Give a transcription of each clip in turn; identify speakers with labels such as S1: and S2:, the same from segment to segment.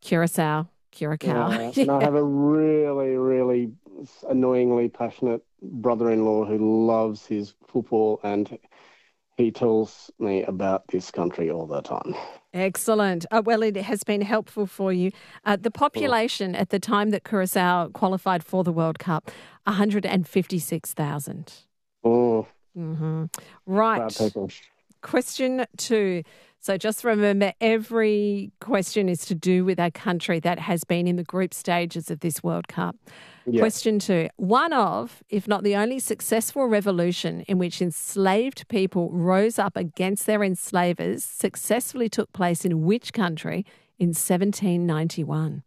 S1: Curacao.
S2: And I have a really, really annoyingly passionate brother-in-law who loves his football, and he tells me about this country all the time.
S1: Excellent. Well, it has been helpful for you. The
S2: Mm.
S1: population at the time that Curacao qualified for the World Cup, 156,000.
S2: Oh, proud
S1: Right.
S2: people.
S1: Question 2. So just remember, every question is to do with a country that has been in the group stages of this World Cup.
S2: Yeah.
S1: Question 2. One of, if not the only successful revolution in which enslaved people rose up against their enslavers successfully took place in which country in 1791?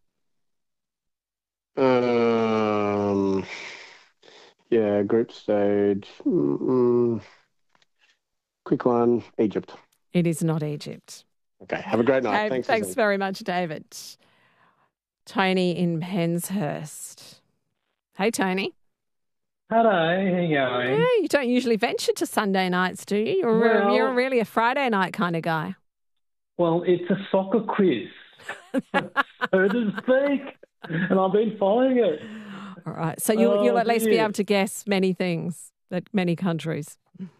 S2: Um, yeah, group stage. Quick one, Egypt.
S1: It is not Egypt.
S2: Okay, have a great night.
S1: Okay,
S2: Thanks,
S1: thanks
S2: Suzanne.
S1: very much, David. Tony in Penshurst. Hey, Tony.
S3: Hello, how you
S1: Yeah,
S3: going?
S1: you don't usually venture to Sunday nights, do you? You're
S3: Well,
S1: really a Friday night kind of guy.
S3: well, it's a soccer quiz, so to speak, and I've been following it.
S1: All right. So you'll
S3: Oh
S1: at least be
S3: dear.
S1: able to guess many things at many countries.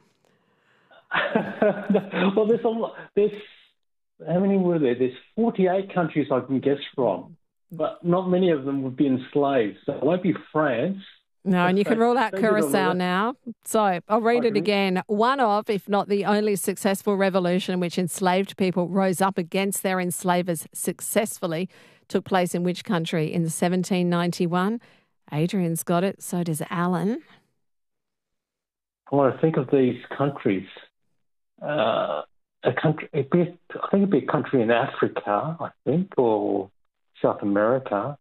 S3: Well, there's a lot. There's how many were there? There's 48 countries I can guess from, but not many of them would be enslaved. So it won't be France.
S1: No, and you can rule out
S3: Don't get on with
S1: Curacao
S3: it.
S1: now. So I'll read it
S3: Okay.
S1: again. One of, if not the only successful revolution in which enslaved people rose up against their enslavers successfully took place in which country in 1791? Adrian's got it. So does Alan.
S3: I want to think of these countries. A country. I think it'd be a country in Africa, I think, or South America.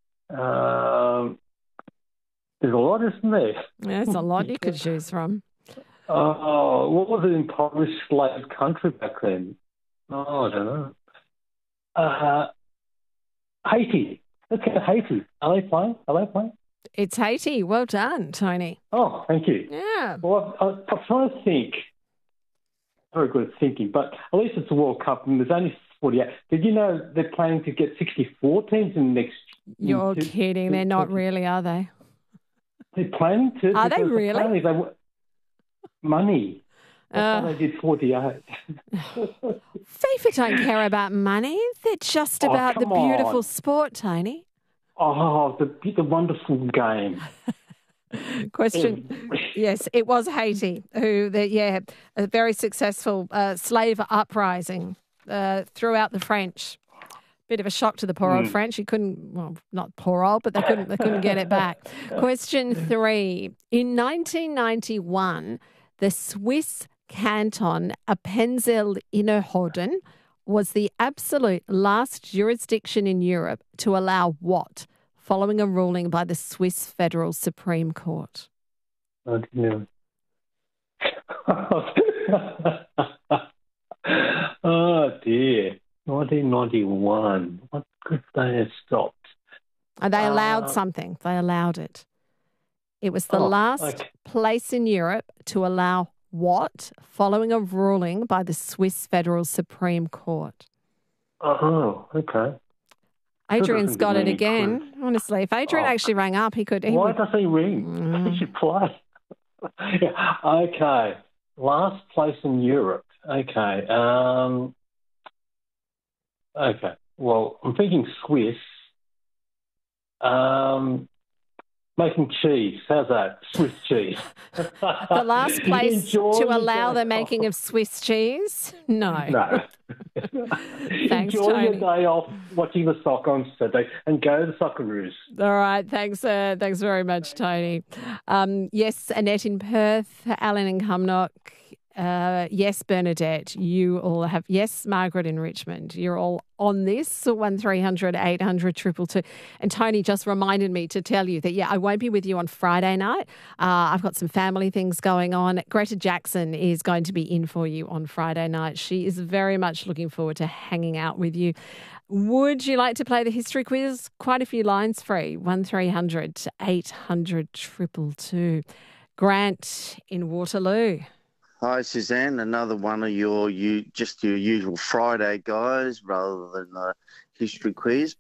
S3: There's a lot, isn't there?
S1: Yeah, there's a lot you could choose from.
S3: Oh, what was an impoverished slave country back then? Oh, I don't know. Haiti. Let's go to Haiti. Are they playing?
S1: It's Haiti. Well done, Tony.
S3: Oh, thank you.
S1: Yeah.
S3: Well, I'm trying to think. Very good at thinking, but at least it's a World Cup and there's only 48. Did you know they're planning to get 64 teams in the next...
S1: You're kidding. They're not really, are they?
S3: They're planning to.
S1: Are they
S3: because
S1: really?
S3: apparently money. That's why they did 48.
S1: FIFA don't care about money. They're just
S3: Oh,
S1: about the
S3: come on.
S1: beautiful sport, Tony.
S3: Oh, the wonderful game.
S1: Question. Yes, it was Haiti a very successful slave uprising throughout the French. Bit of a shock to the poor old French. You couldn't, well, not poor old, but they couldn't get it back. Question 3. In 1991, the Swiss canton Appenzell-Innerrhoden was the absolute last jurisdiction in Europe to allow what, following a ruling by the Swiss Federal Supreme Court?
S3: I don't know. Oh, dear. 1991. What could they have stopped?
S1: And they allowed something. They allowed it. It was the last place in Europe to allow what, following a ruling by the Swiss Federal Supreme Court?
S3: Oh, okay.
S1: Adrian's got it
S3: Any
S1: again.
S3: clues.
S1: Honestly, if Adrian actually rang up, he could.
S3: Why does he ring? He should play. Yeah, okay. Last place in Europe. Okay. Okay. Well, I'm thinking Swiss. Making cheese. How's that? Swiss cheese.
S1: The last place to allow the making of Swiss cheese? No.
S3: No.
S1: Thanks,
S3: Enjoy
S1: Tony.
S3: your day off watching the soccer on Saturday and go to the Socceroos.
S1: All right. Thanks very much, Tony. Yes, Annette in Perth, Alan in Cumnock. Yes, Bernadette, you all have. Yes, Margaret in Richmond, you're all on this. 1300 800 222. And Tony just reminded me to tell you that, I won't be with you on Friday night. I've got some family things going on. Greta Jackson is going to be in for you on Friday night. She is very much looking forward to hanging out with you. Would you like to play the history quiz? Quite a few lines free. 1300 800 222. Grant in Waterloo.
S4: Hi, Suzanne. Another one of your usual Friday guys rather than a history quiz.